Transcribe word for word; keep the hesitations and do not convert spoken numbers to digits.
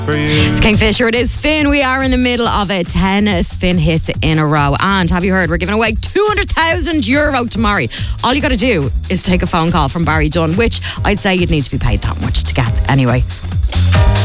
For you. It's Kingfisher, it is Spin. We are in the middle of it. ten spin hits in a row. And have you heard, we're giving away two hundred thousand euro tomorrow. All you got to do is take a phone call from Barry Dunn, which I'd say you'd need to be paid that much to get anyway.